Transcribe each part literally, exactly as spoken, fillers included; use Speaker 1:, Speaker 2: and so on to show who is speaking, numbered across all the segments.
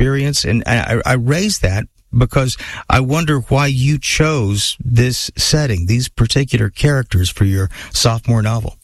Speaker 1: experience? And I, I raise that because I wonder why you chose this setting, these particular characters for your sophomore novel.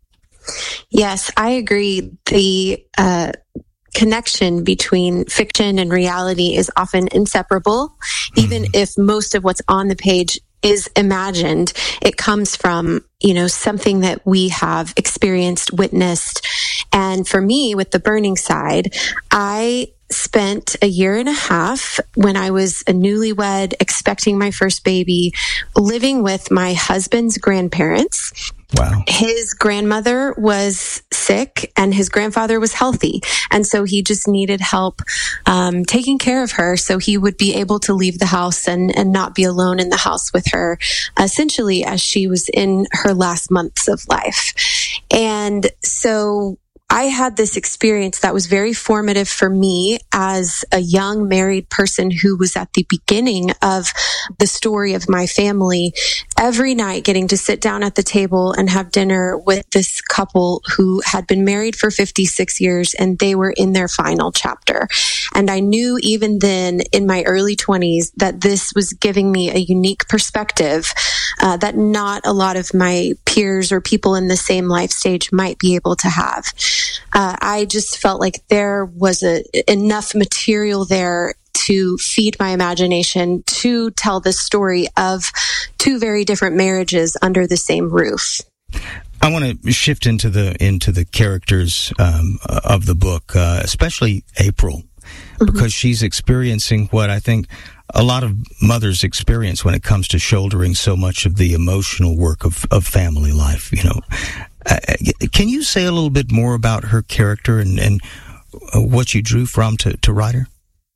Speaker 2: Yes, I agree. The uh, connection between fiction and reality is often inseparable. Even mm-hmm. if most of what's on the page is imagined, it comes from, you know, something that we have experienced, witnessed. And for me, with the burning side, I spent a year and a half when I was a newlywed, expecting my first baby, living with my husband's grandparents.
Speaker 1: Wow.
Speaker 2: His grandmother was sick and his grandfather was healthy. And so he just needed help um, taking care of her so he would be able to leave the house and, and not be alone in the house with her, essentially as she was in her last months of life. And so I had this experience that was very formative for me as a young married person who was at the beginning of the story of my family. Every night getting to sit down at the table and have dinner with this couple who had been married for fifty-six years and they were in their final chapter. And I knew even then in my early twenties that this was giving me a unique perspective uh, that not a lot of my peers or people in the same life stage might be able to have. Uh, I just felt like there was a, enough material there to feed my imagination to tell the story of two very different marriages under the same roof.
Speaker 1: I want to shift into the into the characters um, of the book, uh, especially April, because mm-hmm. she's experiencing what I think a lot of mothers experience when it comes to shouldering so much of the emotional work of, of family life. You know, uh, can you say a little bit more about her character and, and what you drew from to, to write her?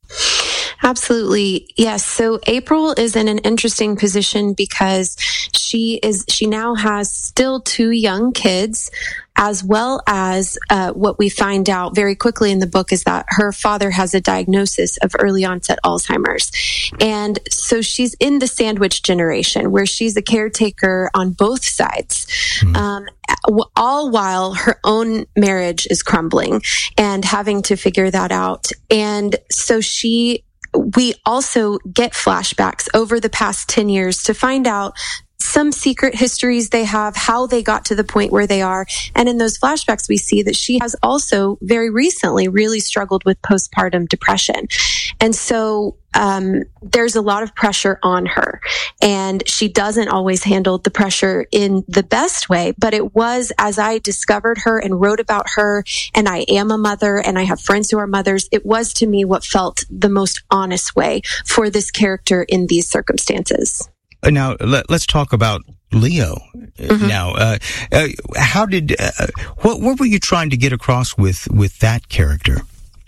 Speaker 2: Absolutely. Yes. So April is in an interesting position because she is, she now has still two young kids, as well as uh, what we find out very quickly in the book is that her father has a diagnosis of early onset Alzheimer's. And so she's in the sandwich generation where she's a caretaker on both sides. Mm-hmm. Um, all while her own marriage is crumbling and having to figure that out. And so she we also get flashbacks over the past ten years to find out some secret histories they have, how they got to the point where they are. And in those flashbacks, we see that she has also very recently really struggled with postpartum depression. And so um, there's a lot of pressure on her. And she doesn't always handle the pressure in the best way. But it was, as I discovered her and wrote about her, and I am a mother and I have friends who are mothers, it was to me what felt the most honest way for this character in these circumstances.
Speaker 1: Now, let, let's talk about Leo. Mm-hmm. Now, uh, uh, how did, uh, what, what were you trying to get across with, with that character?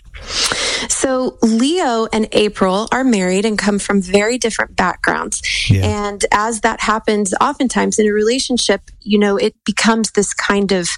Speaker 2: So Leo and April are married and come from very different backgrounds. Yeah. And as that happens, oftentimes in a relationship, you know, it becomes this kind of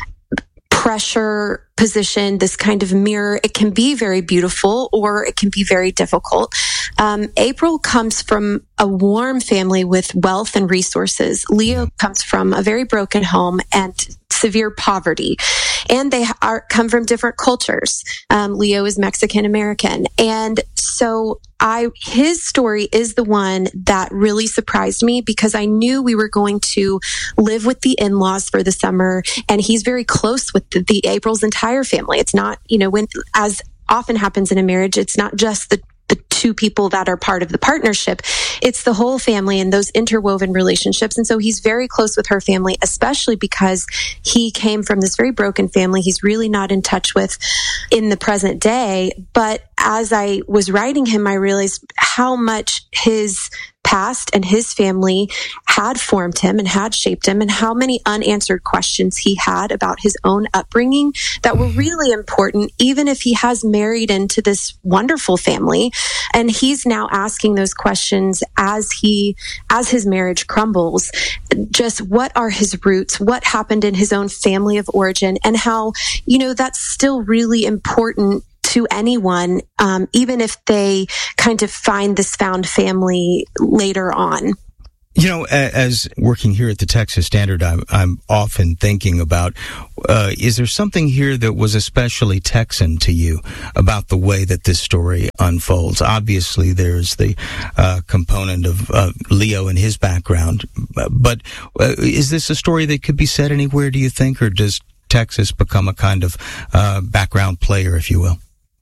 Speaker 2: pressure position, this kind of mirror. It can be very beautiful or it can be very difficult. Um, April comes from a warm family with wealth and resources. Leo comes from a very broken home and severe poverty. And they are come from different cultures. Um, Leo is Mexican American. And so I, his story is the one that really surprised me because I knew we were going to live with the in-laws for the summer. And he's very close with the, the April's entire family. It's not, you know, when, as often happens in a marriage, it's not just the the two people that are part of the partnership. It's the whole family and those interwoven relationships. And so he's very close with her family, especially because he came from this very broken family he's really not in touch with in the present day. But as I was writing him, I realized how much his past and his family had formed him and had shaped him, and how many unanswered questions he had about his own upbringing that were really important, even if he has married into this wonderful family. And he's now asking those questions as he, as his marriage crumbles. Just what are his roots? What happened in his own family of origin? And how, you know, that's still really important to anyone, um, even if they kind of find this found family later on.
Speaker 1: You know, as working here at the Texas Standard, I'm, I'm often thinking about, uh, is there something here that was especially Texan to you about the way that this story unfolds? Obviously, there's the uh, component of uh, Leo and his background, but uh, is this a story that could be set anywhere, do you think, or does Texas become a kind of uh, background player, if you will?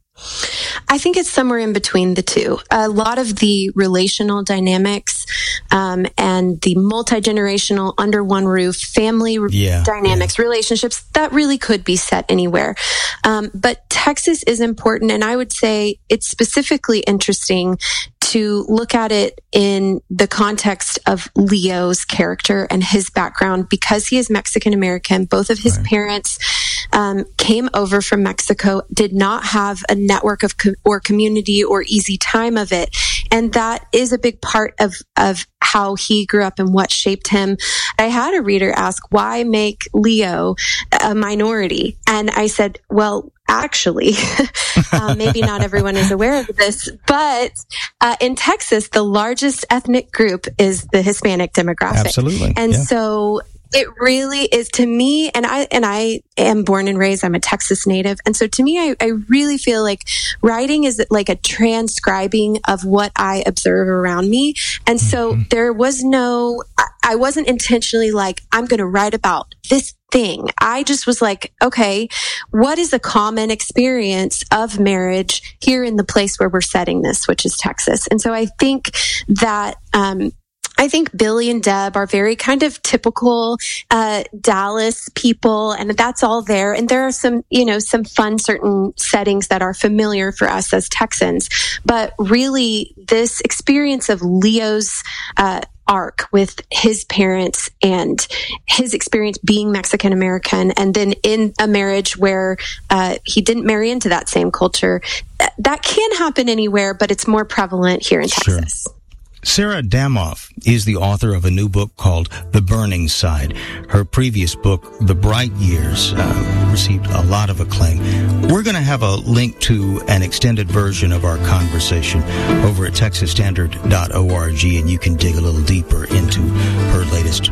Speaker 2: I think it's somewhere in between the two. A lot of the relational dynamics um, and the multi-generational under one roof family
Speaker 1: yeah,
Speaker 2: dynamics, yeah. relationships, that really could be set anywhere. Um, but Texas is important, and I would say it's specifically interesting to look at it in the context of Leo's character and his background, because he is Mexican American. Both of his right. parents um, came over from Mexico, did not have a network of co- or community or easy time of it. And that is a big part of, of how he grew up and what shaped him. I had a reader ask, why make Leo a minority? And I said, well, actually, uh, maybe not everyone is aware of this, but uh, in Texas, the largest ethnic group is the Hispanic demographic.
Speaker 1: Absolutely.
Speaker 2: And
Speaker 1: yeah.
Speaker 2: so it really is, to me, and I and I am born and raised, I'm a Texas native. And so to me, I, I really feel like writing is like a transcribing of what I observe around me. And so mm-hmm. there was no, I, I wasn't intentionally like, I'm going to write about this thing. I just was like, okay, what is a common experience of marriage here in the place where we're setting this, which is Texas? And so I think that, um, I think Billy and Deb are very kind of typical uh, Dallas people, and that's all there. And there are some, you know, some fun certain settings that are familiar for us as Texans. But really, this experience of Leo's uh, arc with his parents and his experience being Mexican American, and then in a marriage where uh, he didn't marry into that same culture, that can happen anywhere, but it's more prevalent here in
Speaker 1: sure.
Speaker 2: Texas.
Speaker 1: Sarah Damoff is the author of a new book called The Burning Side. Her previous book, The Bright Years, uh, received a lot of acclaim. We're going to have a link to an extended version of our conversation over at texas standard dot org, and you can dig a little deeper into her latest.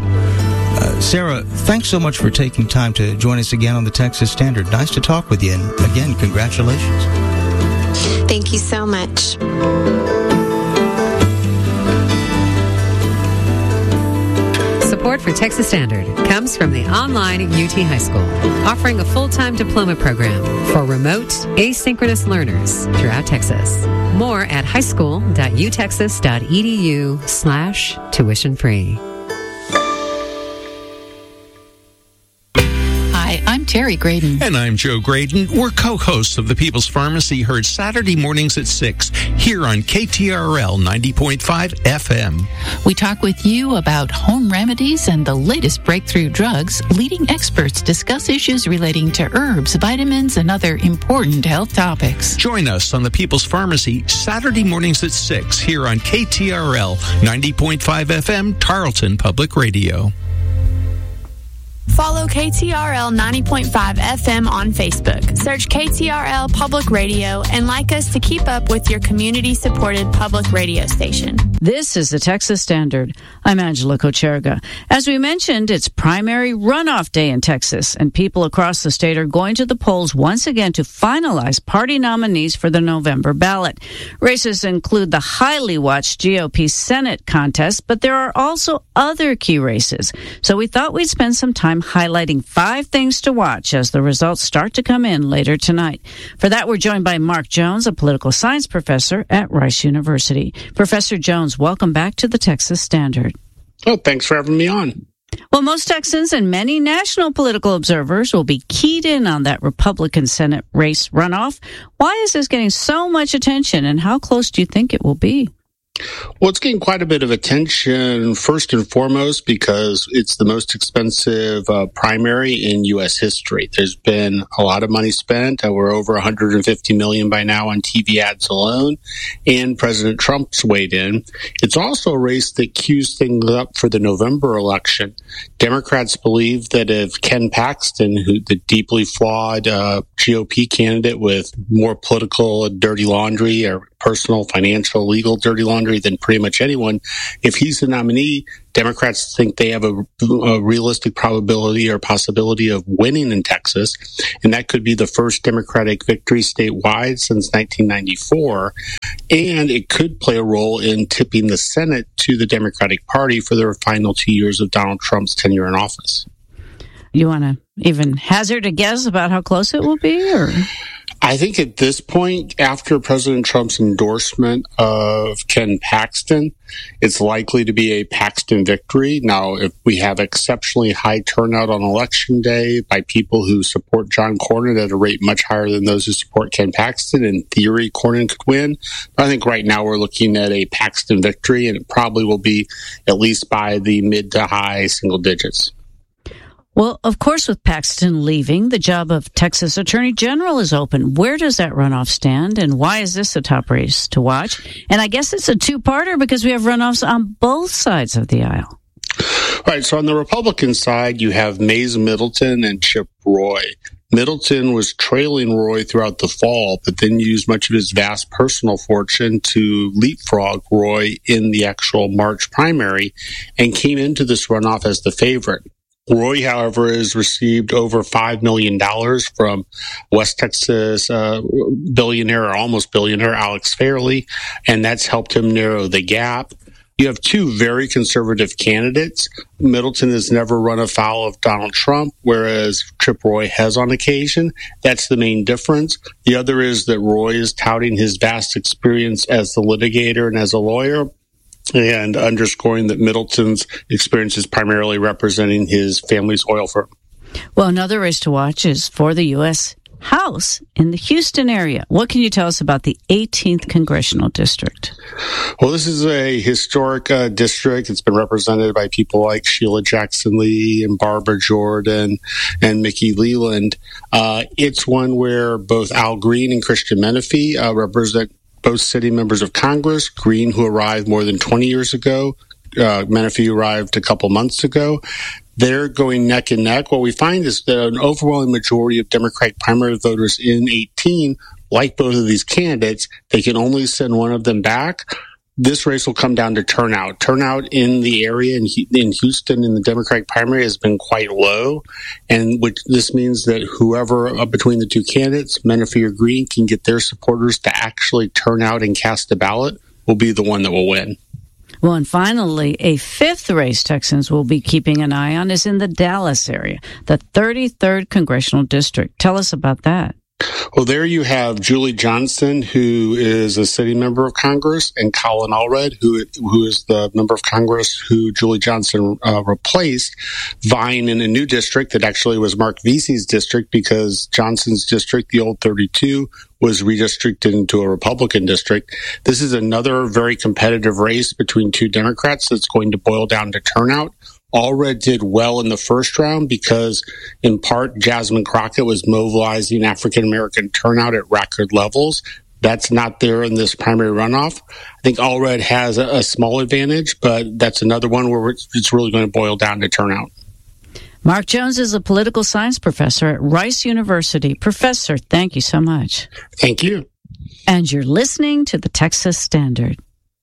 Speaker 1: Uh, Sarah, thanks so much for taking time to join us again on the Texas Standard. Nice to talk with you, and again, congratulations.
Speaker 2: Thank you so much.
Speaker 3: Support for Texas Standard comes from the online U T High School, offering a full-time diploma program for remote, asynchronous learners throughout Texas. More at highschool.utexas.edu slash tuition free.
Speaker 4: Hi, I'm Terry Graydon.
Speaker 5: And I'm Joe Graydon. We're co-hosts of the People's Pharmacy, heard Saturday mornings at six here on K T R L ninety point five F M.
Speaker 4: We talk with you about home remedies and the latest breakthrough drugs. Leading experts discuss issues relating to herbs, vitamins, and other important health topics.
Speaker 5: Join us on the People's Pharmacy Saturday mornings at six here on K T R L ninety point five F M, Tarleton Public Radio.
Speaker 6: Follow K T R L ninety point five F M on Facebook. Search K T R L Public Radio and like us to keep up with your community-supported public radio station.
Speaker 7: This is the Texas Standard. I'm Angela Kocherga. As we mentioned, it's primary runoff day in Texas, and people across the state are going to the polls once again to finalize party nominees for the November ballot. Races include the highly watched G O P Senate contest, but there are also other key races. So we thought we'd spend some time highlighting five things to watch as the results start to come in later tonight. For that, we're joined by Mark Jones, a political science professor at Rice University. Professor Jones, welcome back to the Texas Standard.
Speaker 8: Oh, thanks for having me on.
Speaker 7: Well, most Texans and many national political observers will be keyed in on that Republican Senate race runoff. Why is this getting so much attention, and how close do you think it will be?
Speaker 8: Well, it's getting quite a bit of attention, first and foremost, because it's the most expensive uh, primary in U S history. There's been a lot of money spent. Uh, we're over one hundred fifty million dollars by now on T V ads alone, and President Trump's weighed in. It's also a race that cues things up for the November election. Democrats believe that if Ken Paxton, who the deeply flawed uh, G O P candidate with more political dirty laundry or personal, financial, legal dirty laundry than pretty much anyone. If he's the nominee, Democrats think they have a, a realistic probability or possibility of winning in Texas, and that could be the first Democratic victory statewide since nineteen ninety-four, and it could play a role in tipping the Senate to the Democratic Party for their final two years of Donald Trump's tenure in office.
Speaker 7: You want to even hazard a guess about how close it will be, or?
Speaker 8: I think at this point, after President Trump's endorsement of Ken Paxton, it's likely to be a Paxton victory. Now, if we have exceptionally high turnout on Election Day by people who support John Cornyn at a rate much higher than those who support Ken Paxton, in theory, Cornyn could win. But I think right now we're looking at a Paxton victory, and it probably will be at least by the mid to high single digits.
Speaker 7: Well, of course, with Paxton leaving, the job of Texas Attorney General is open. Where does that runoff stand, and why is this a top race to watch? And I guess it's a two-parter because we have runoffs on both sides of the aisle.
Speaker 8: Right, so on the Republican side, you have Mays Middleton and Chip Roy. Middleton was trailing Roy throughout the fall, but then used much of his vast personal fortune to leapfrog Roy in the actual March primary and came into this runoff as the favorite. Roy, however, has received over five million dollars from West Texas uh, billionaire or almost billionaire Alex Fairley, and that's helped him narrow the gap. You have two very conservative candidates. Middleton has never run afoul of Donald Trump, whereas Chip Roy has on occasion. That's the main difference. The other is that Roy is touting his vast experience as the litigator and as a lawyer, and underscoring that Middleton's experience is primarily representing his family's oil firm.
Speaker 7: Well, another race to watch is for the U S House in the Houston area. What can you tell us about the eighteenth Congressional District?
Speaker 8: Well, this is a historic uh, district. It's been represented by people like Sheila Jackson Lee and Barbara Jordan and Mickey Leland. Uh, it's one where both Al Green and Christian Menefee uh, represent both sitting members of Congress. Green, who arrived more than twenty years ago, uh, Menefee arrived a couple months ago. They're going neck and neck. What we find is that an overwhelming majority of Democratic primary voters in eighteen like both of these candidates. They can only send one of them back. This race will come down to turnout. Turnout in the area in, in Houston in the Democratic primary has been quite low, and which this means that whoever uh, between the two candidates, Menefee or Green, can get their supporters to actually turn out and cast a ballot will be the one that will win.
Speaker 7: Well, and finally, a fifth race Texans will be keeping an eye on is in the Dallas area, the thirty-third Congressional District. Tell us about that.
Speaker 8: Well, there you have Julie Johnson, who is a sitting member of Congress, and Colin Allred, who who is the member of Congress who Julie Johnson uh, replaced, vying in a new district that actually was Mark Vesey's district because Johnson's district, the old thirty-two, was redistricted into a Republican district. This is another very competitive race between two Democrats that's going to boil down to turnout. Allred did well in the first round because, in part, Jasmine Crockett was mobilizing African-American turnout at record levels. That's not there in this primary runoff. I think Allred has a, a small advantage, but that's another one where it's really going to boil down to turnout.
Speaker 7: Mark Jones is a political science professor at Rice University. Professor, thank you so much.
Speaker 8: Thank you.
Speaker 7: And you're listening to the Texas Standard.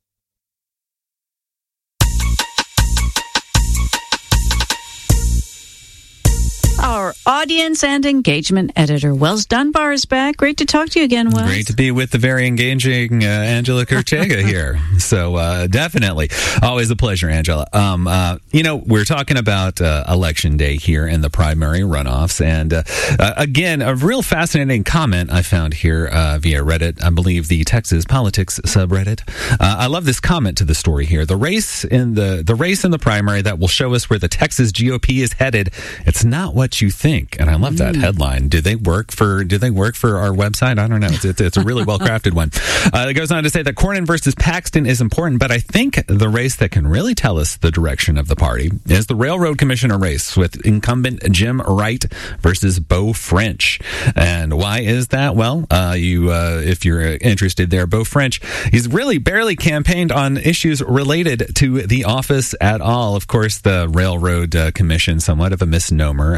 Speaker 7: Our audience and engagement editor, Wells Dunbar, is back. Great to talk to you again, Wells.
Speaker 9: Great to be with the very engaging uh, Angela Cortega here. So uh, definitely. Always a pleasure, Angela. Um, uh, you know, we're talking about uh, Election Day here in the primary runoffs. And uh, uh, again, a real fascinating comment I found here uh, via Reddit, I believe the Texas Politics subreddit. Uh, I love this comment to the story here. The race in the, the race in the primary that will show us where the Texas G O P is headed. It's not what you think. And I love that headline. Do they work for, do they work for our website? I don't know. It's, it's, it's a really well crafted one. Uh, it goes on to say that Cornyn versus Paxton is important, but I think the race that can really tell us the direction of the party is the Railroad Commissioner race with incumbent Jim Wright versus Beau French. And why is that? Well, uh, you, uh, if you're interested there, Beau French, he's really barely campaigned on issues related to the office at all. Of course, the Railroad uh, Commission, somewhat of a misnomer as it uh,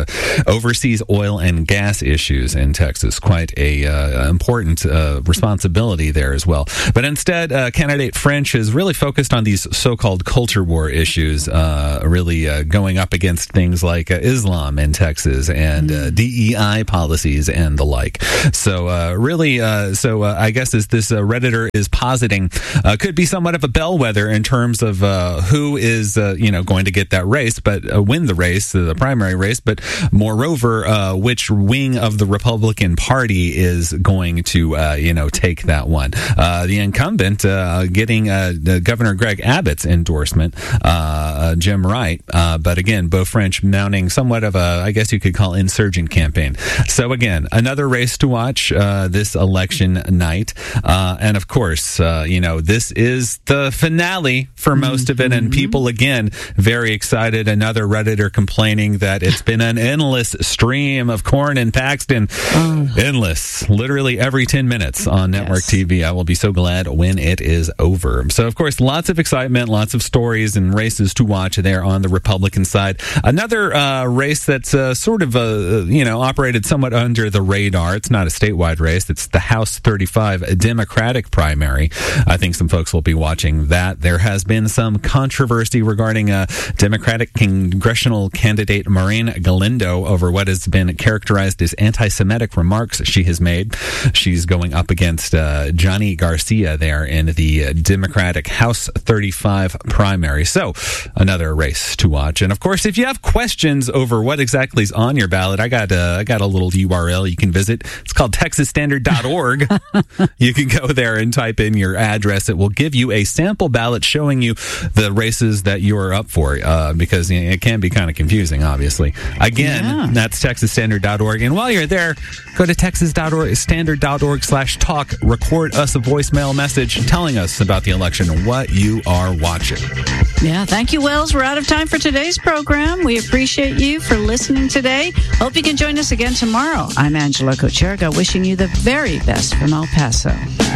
Speaker 9: uh, oversees oil and gas issues in Texas. Quite a uh, important uh, responsibility there as well. But instead, uh, candidate French is really focused on these so-called culture war issues, uh, really uh, going up against things like uh, Islam in Texas and uh, D E I policies and the like. So uh, really, uh, so uh, I guess as this uh, Redditor is positing, uh, could be somewhat of a bellwether in terms of uh, who is, uh, you know, going to get that race, but uh, win the race, the primary race, but moreover, uh, which wing of the Republican Party is going to, uh, you know, take that one. Uh, the incumbent uh, getting uh, Governor Greg Abbott's endorsement, uh, Jim Wright, uh, but again, Beau French mounting somewhat of a, I guess you could call, insurgent campaign. So again, another race to watch uh, this election night. Uh, and of course, uh, you know, this is the finale for most mm-hmm. of it, and people, again, very excited. Another Redditor complaining that it's been an endless stream of Corn and Paxton. Oh. Endless. Literally every ten minutes on network yes. T V. I will be so glad when it is over. So, of course, lots of excitement, lots of stories and races to watch there on the Republican side. Another uh, race that's uh, sort of, uh, you know, operated somewhat under the radar. It's not a statewide race. It's the House thirty-five Democratic primary. I think some folks will be watching that. There has been some controversy regarding uh, Democratic congressional candidate Maureen Galindo over what has been characterized as anti-Semitic remarks she has made. She's going up against uh, Johnny Garcia there in the Democratic House thirty-five primary. So, another race to watch. And of course, if you have questions over what exactly is on your ballot, I got a, I got a little U R L you can visit. It's called texas standard dot org. You can go there and type in your address. It will give you a sample ballot showing you the races that you are up for, uh, because you know, it can be kind of confusing, obviously. Again, yeah. That's texas standard dot org. And while you're there, go to texas standard dot org slash talk. Record us a voicemail message telling us about the election and what you are watching.
Speaker 7: Yeah, thank you, Wells. We're out of time for today's program. We appreciate you for listening today. Hope you can join us again tomorrow. I'm Angela Kocherga, wishing you the very best from El Paso.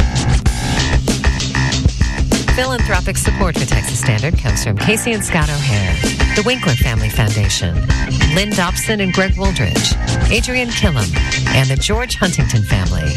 Speaker 3: Philanthropic support for Texas Standard comes from Casey and Scott O'Hare, the Winkler Family Foundation, Lynn Dobson and Greg Woldridge, Adrian Killam, and the George Huntington family.